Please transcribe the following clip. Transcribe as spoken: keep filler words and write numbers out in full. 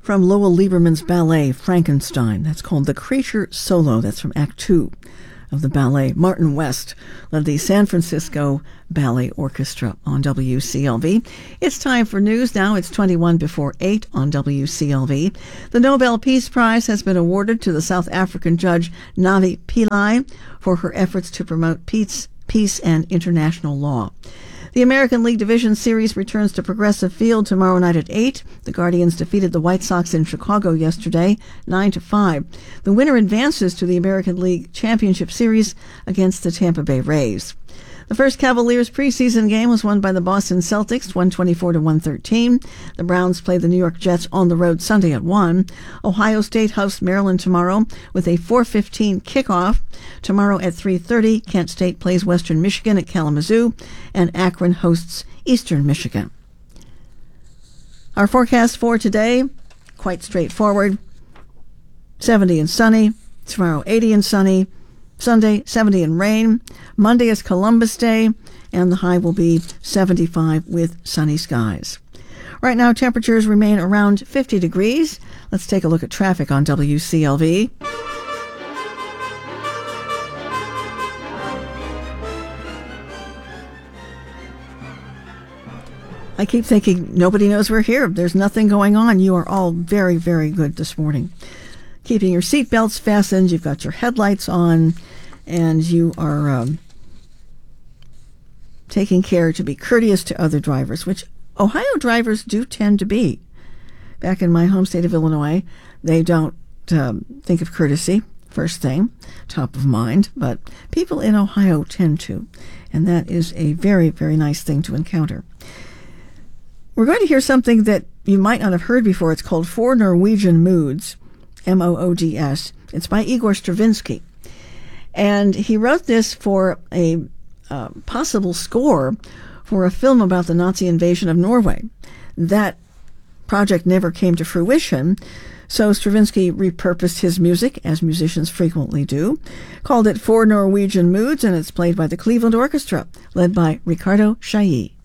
from Lowell Lieberman's ballet Frankenstein. That's called The Creature Solo. That's from Act Two of the ballet. Martin West led the San Francisco Ballet Orchestra on W C L V. It's time for news now. It's twenty-one before eight on W C L V. The Nobel Peace Prize has been awarded to the South African judge Navi Pillay for her efforts to promote peace, peace and international law. The American League Division Series returns to Progressive Field tomorrow night at eight. The Guardians defeated the White Sox in Chicago yesterday, nine to five. The winner advances to the American League Championship Series against the Tampa Bay Rays. The first Cavaliers preseason game was won by the Boston Celtics, one twenty-four to one thirteen. The Browns play the New York Jets on the road Sunday at one. Ohio State hosts Maryland tomorrow with a four fifteen kickoff. Tomorrow at three thirty, Kent State plays Western Michigan at Kalamazoo, and Akron hosts Eastern Michigan. Our forecast for today, quite straightforward. seventy and sunny. Tomorrow, eighty and sunny. Sunday, seventy and rain. Monday is Columbus Day, and the high will be seventy-five with sunny skies. Right now, temperatures remain around fifty degrees. Let's take a look at traffic on W C L V. I keep thinking nobody knows we're here. There's nothing going on. You are all very, very good this morning. Keeping your seatbelts fastened, you've got your headlights on, and you are um, taking care to be courteous to other drivers, which Ohio drivers do tend to be. Back in my home state of Illinois, they don't um, think of courtesy first thing, top of mind, but people in Ohio tend to, and that is a very, very nice thing to encounter. We're going to hear something that you might not have heard before. It's called Four Norwegian Moods, M O O D S. It's by Igor Stravinsky. And he wrote this for a uh, possible score for a film about the Nazi invasion of Norway. That project never came to fruition, so Stravinsky repurposed his music, as musicians frequently do, called it Four Norwegian Moods, and it's played by the Cleveland Orchestra, led by Ricardo Chailly.